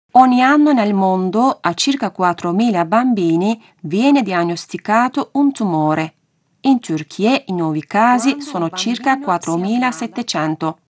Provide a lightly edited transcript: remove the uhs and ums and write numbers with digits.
Ogni anno nel mondo a circa 4.000 bambini viene diagnosticato un tumore. In Turchia i nuovi casi Quando un sono circa bambino si ammala, 4.700.